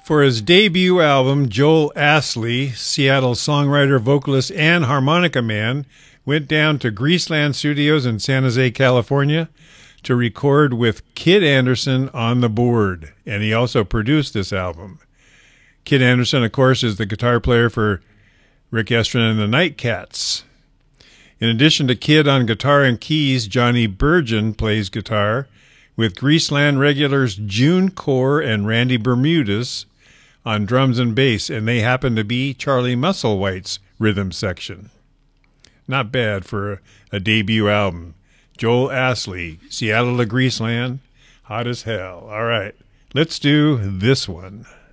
For his debut album, Joel Astley, Seattle songwriter, vocalist, and harmonica man, went down to Greaseland Studios in San Jose, California, to record with Kid Anderson on the board, and he also produced this album. Kid Anderson, of course, is the guitar player for Rick Estrin and the Nightcats. In addition to Kid on guitar and keys, Johnny Burgin plays guitar with Greaseland regulars June Core and Randy Bermudez on drums and bass, and they happen to be Charlie Musselwhite's rhythm section. Not bad for a debut album. Joel Astley, Seattle to Greaseland, hot as hell. All right, let's do this one.